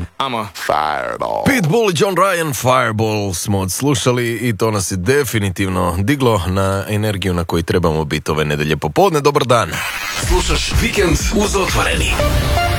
I'm a fireball. Pitbull i John Ryan, Fireball smo odslušali i to nas je definitivno diglo na energiju na kojoj trebamo biti ove nedelje popodne. Dobar dan. Slušaš Vikend uz Otvoreni.